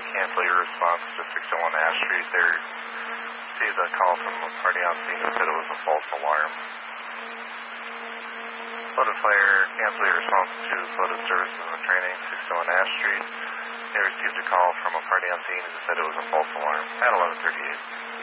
cancel your response to 601 Ash Street. They received a call from a party on scene that said it was a false alarm. Flooded Fire, cancel your response to Flooded Services and Training, 601 Ash Street. They received a call from a party on scene that said it was a false alarm at 11:38.